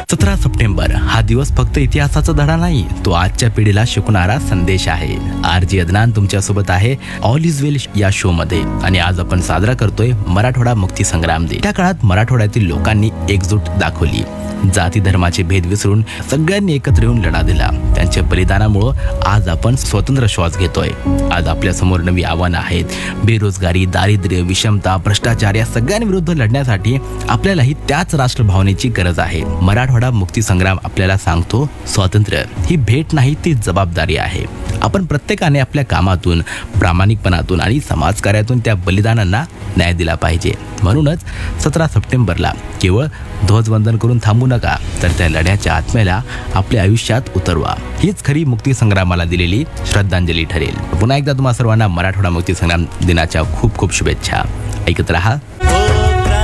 17 September हा दिवस फक्त इतिहासाचा धडा नाही, तो आजच्या पिढीला शिकवणारा संदेश आहे. RJ अदनान तुमच्यासोबत आहे ऑल इज वेल या शो मध्ये आणि आज आपण साजरा करतोय मराठवाडा मुक्ती संग्राम दिन. त्या काळात मराठवाड्यातील लोकांनी एकजूट दाखवली. जाती धर्माचे भेद विसरून सगळ्यांनी एकत्र येऊन लढा दिला. त्यांच्या बलिदानामुळे आज आपण स्वतंत्र श्वास घेतोय. आज आपल्या समोर नवी आव्हानं आहेत. बेरोजगारी, दारिद्र्य, विषमता, भ्रष्टाचार या सगळ्यांविरुद्ध लढण्यासाठी आपल्यालाही त्याच राष्ट्रभावनेची गरज आहे. मराठवाडा मुक्ती संग्राम आपल्याला सांगतो, स्वातंत्र्य ही भेट नाही, ती जबाबदारी आहे. आपण प्रत्येकाने आपल्या कामातून, प्रामाणिकपणातून आणि समाजकार्यातून त्या बलिदानांना न्याय दिला पाहिजे. म्हणूनच 17 सप्टेंबरला केवळ ध्वजवंदन करून थांबू नका, तर त्या लढ्याच्या आत्म्याला आपल्या आयुष्यात उतरवा. हीच खरी मुक्ती संग्रामाला दिलेली श्रद्धांजली ठरेल. पुन्हा एकदा तुम्हा सर्वांना मराठवाडा मुक्ती संग्राम दिनाच्या खूप खूप शुभेच्छा. ऐकत रहा